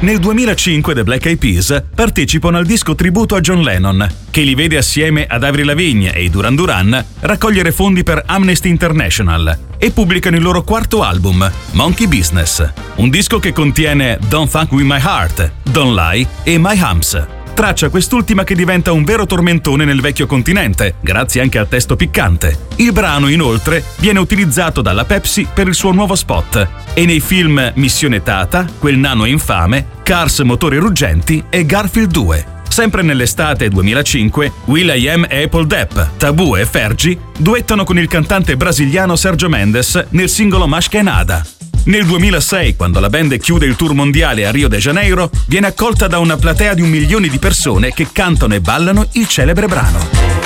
Nel 2005 The Black Eyed Peas partecipano al disco tributo a John Lennon, che li vede assieme ad Avril Lavigne e i Duran Duran raccogliere fondi per Amnesty International e pubblicano il loro quarto album, Monkey Business, un disco che contiene Don't Fuck With My Heart, Don't Lie e My Humps. Traccia quest'ultima che diventa un vero tormentone nel vecchio continente, grazie anche al testo piccante. Il brano, inoltre, viene utilizzato dalla Pepsi per il suo nuovo spot e nei film Missione Tata, Quel nano infame, Cars motori ruggenti e Garfield 2. Sempre nell'estate 2005, will.i.am e Apple Depp, Taboo e Fergie duettano con il cantante brasiliano Sergio Mendes nel singolo Mas Que Nada. Nel 2006, quando la band chiude il tour mondiale a Rio de Janeiro, viene accolta da una platea di 1 milione di persone che cantano e ballano il celebre brano.